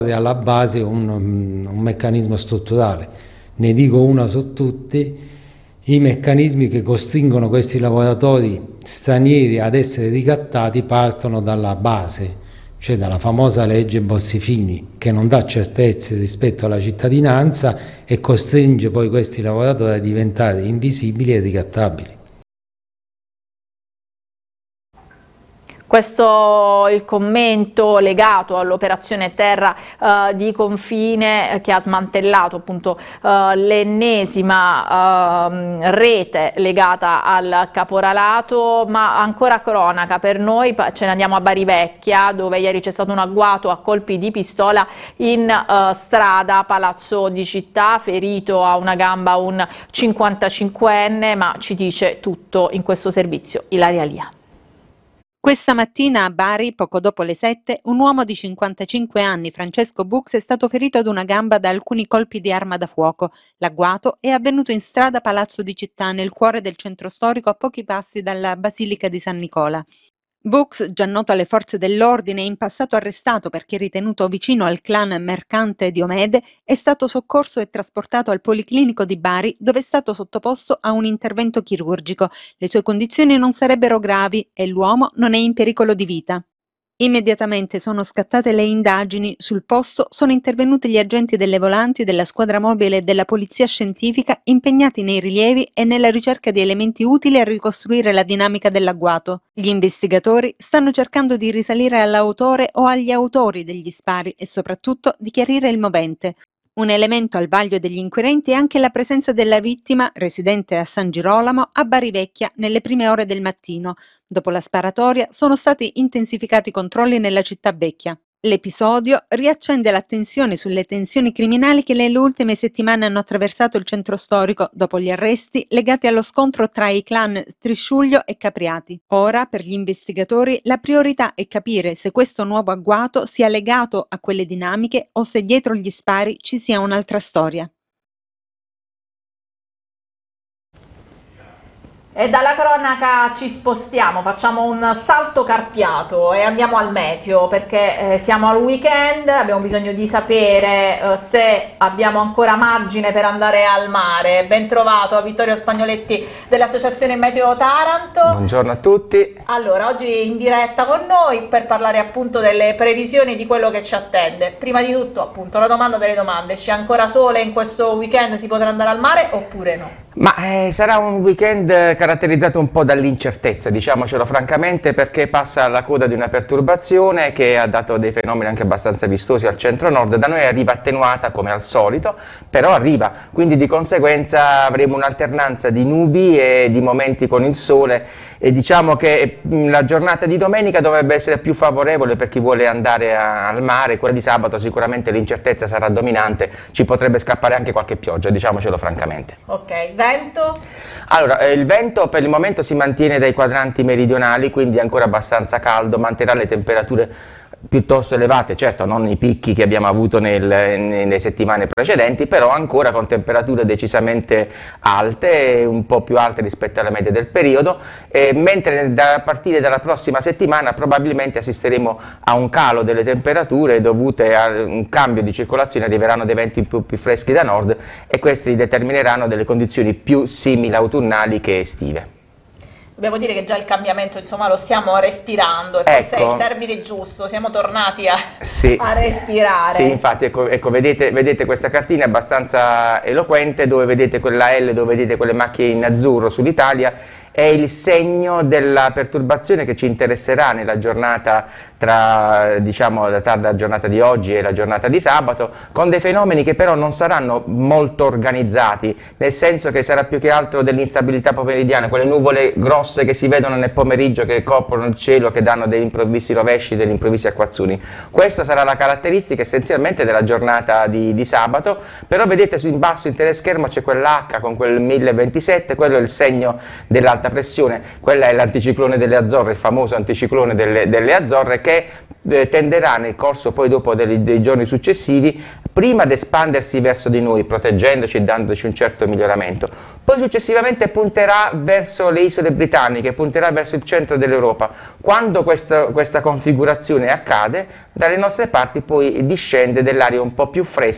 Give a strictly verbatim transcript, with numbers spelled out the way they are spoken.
alla base un, un meccanismo strutturale. Ne dico uno su tutti: i meccanismi che costringono questi lavoratori stranieri ad essere ricattati partono dalla base, cioè dalla famosa legge Bossi-Fini, che non dà certezze rispetto alla cittadinanza e costringe poi questi lavoratori a diventare invisibili e ricattabili. Questo il commento legato all'operazione terra eh, di confine eh, che ha smantellato appunto eh, l'ennesima eh, rete legata al caporalato. Ma ancora cronaca per noi, ce ne andiamo a Barivecchia, dove ieri c'è stato un agguato a colpi di pistola in eh, strada Palazzo di Città, ferito a una gamba un cinquantacinquenne, ma ci dice tutto in questo servizio Ilaria Lia. Questa mattina a Bari, poco dopo le sette, un uomo di cinquantacinque anni, Francesco Bux, è stato ferito ad una gamba da alcuni colpi di arma da fuoco. L'agguato è avvenuto in strada Palazzo di Città, nel cuore del centro storico, a pochi passi dalla Basilica di San Nicola. Bux, già noto alle forze dell'ordine e in passato arrestato perché ritenuto vicino al clan mercante Diomede, è stato soccorso e trasportato al Policlinico di Bari, dove è stato sottoposto a un intervento chirurgico. Le sue condizioni non sarebbero gravi e l'uomo non è in pericolo di vita. Immediatamente sono scattate le indagini. Sul posto sono intervenuti gli agenti delle volanti, della squadra mobile e della polizia scientifica, impegnati nei rilievi e nella ricerca di elementi utili a ricostruire la dinamica dell'agguato. Gli investigatori stanno cercando di risalire all'autore o agli autori degli spari e soprattutto di chiarire il movente. Un elemento al vaglio degli inquirenti è anche la presenza della vittima, residente a San Girolamo, a Barivecchia nelle prime ore del mattino. Dopo la sparatoria sono stati intensificati i controlli nella città vecchia. L'episodio riaccende l'attenzione sulle tensioni criminali che nelle ultime settimane hanno attraversato il centro storico dopo gli arresti legati allo scontro tra i clan Strisciuglio e Capriati. Ora, per gli investigatori, la priorità è capire se questo nuovo agguato sia legato a quelle dinamiche o se dietro gli spari ci sia un'altra storia. E dalla cronaca ci spostiamo, facciamo un salto carpiato e andiamo al meteo, perché eh, siamo al weekend, abbiamo bisogno di sapere eh, se abbiamo ancora margine per andare al mare. Ben trovato a Vittorio Spagnoletti dell'Associazione Meteo Taranto. Buongiorno a tutti. Allora, oggi in diretta con noi per parlare appunto delle previsioni di quello che ci attende. Prima di tutto appunto la domanda delle domande: c'è ancora sole in questo weekend? Si potrà andare al mare oppure no? Ma eh, sarà un weekend caratterizzato un po' dall'incertezza, diciamocelo francamente, perché passa alla coda di una perturbazione che ha dato dei fenomeni anche abbastanza vistosi al centro-nord. Da noi arriva attenuata come al solito, però arriva, quindi di conseguenza avremo un'alternanza di nubi e di momenti con il sole, e diciamo che la giornata di domenica dovrebbe essere più favorevole per chi vuole andare a, al mare. Quella di sabato sicuramente l'incertezza sarà dominante, ci potrebbe scappare anche qualche pioggia, diciamocelo francamente. Ok, vento? Allora, eh, il vento per il momento si mantiene dai quadranti meridionali, quindi è ancora abbastanza caldo, manterrà le temperature piuttosto elevate, certo non i picchi che abbiamo avuto nel, nelle settimane precedenti, però ancora con temperature decisamente alte, un po' più alte rispetto alla media del periodo, eh, mentre da, a partire dalla prossima settimana probabilmente assisteremo a un calo delle temperature dovute a un cambio di circolazione. Arriveranno dei venti più, più freschi da nord e questi determineranno delle condizioni più simili autunnali che estive. Dobbiamo dire che già il cambiamento, insomma, lo stiamo respirando, e forse ecco, è il termine giusto, siamo tornati a, sì, a respirare. Sì, infatti, ecco, ecco vedete, vedete questa cartina è abbastanza eloquente, dove vedete quella L, dove vedete quelle macchie in azzurro sull'Italia, è il segno della perturbazione che ci interesserà nella giornata tra, diciamo, la tarda giornata di oggi e la giornata di sabato, con dei fenomeni che però non saranno molto organizzati, nel senso che sarà più che altro dell'instabilità pomeridiana, quelle nuvole grosse che si vedono nel pomeriggio, che coprono il cielo, che danno degli improvvisi rovesci, degli improvvisi acquazzoni. Questa sarà la caratteristica essenzialmente della giornata di, di sabato, però vedete in basso in teleschermo c'è quell'H con quel mille ventisette, quello è il segno dell'alta alta pressione, quella è l'anticiclone delle Azzorre, il famoso anticiclone delle, delle Azzorre, che eh, tenderà nel corso poi dopo dei, dei giorni successivi prima ad espandersi verso di noi, proteggendoci e dandoci un certo miglioramento, poi successivamente punterà verso le isole britanniche, punterà verso il centro dell'Europa. Quando questa, questa configurazione accade, dalle nostre parti poi discende dell'aria un po' più fresca